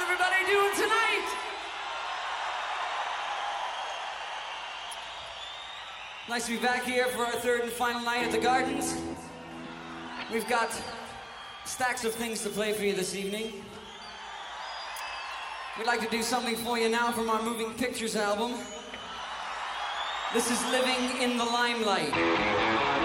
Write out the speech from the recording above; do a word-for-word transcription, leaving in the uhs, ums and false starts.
everybody doing tonight? Nice to be back here for our third and final night at the Gardens. We've got stacks of things to play for you this evening. We'd like to do something for you now from our Moving Pictures album. This is Living in the Limelight.